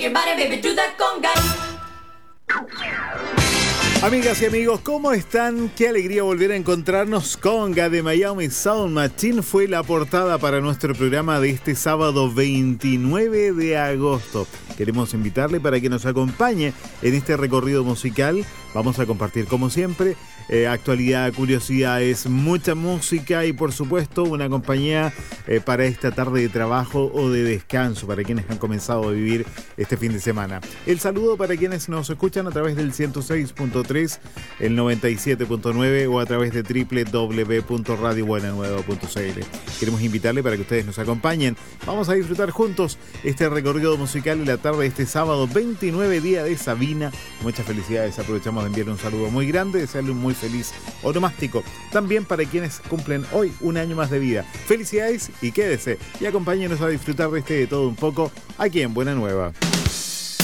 your body, baby, do that conga. Amigas y amigos, ¿cómo están? Qué alegría volver a encontrarnos. Conga de Miami Sound Machine fue la portada para nuestro programa de este sábado 29 de agosto. Queremos invitarle para que nos acompañe en este recorrido musical. Vamos a compartir, como siempre, actualidad, curiosidades, mucha música y, por supuesto, una compañía para esta tarde de trabajo o de descanso para quienes han comenzado a vivir este fin de semana. El saludo para quienes nos escuchan a través del 106.3, el 97.9 o a través de www.radiobuenanueva.cl. Queremos invitarle para que ustedes nos acompañen. Vamos a disfrutar juntos este recorrido musical en la tarde de este sábado 29, día de Sabina. Muchas felicidades. Aprovechamos de enviarle un saludo muy grande, desearle un muy feliz onomástico. También para quienes cumplen hoy un año más de vida. Felicidades y quédese y acompáñenos a disfrutar de todo un poco aquí en Buena Nueva.